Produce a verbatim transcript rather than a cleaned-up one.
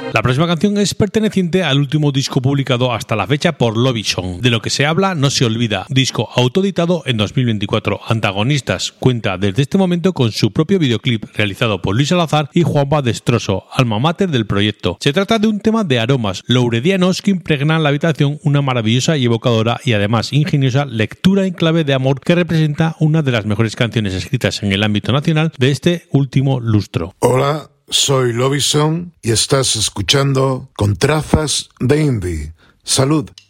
La próxima canción es perteneciente al último disco publicado hasta la fecha por Lobison. De lo que se habla no se olvida. Disco autoeditado en dos mil veinticuatro. Antagonistas cuenta desde este momento con su propio videoclip realizado por Luis Salazar y Juanpa Destroso, alma mater del proyecto. Se trata de un tema de aromas louredianos que impregnan la habitación una maravillosa y evocadora y además ingeniosa lectura en clave de amor que representa una de las mejores canciones escritas en el ámbito nacional de este último lustro. Hola, soy Lobison y estás escuchando Con Trazas de Indie. Salud.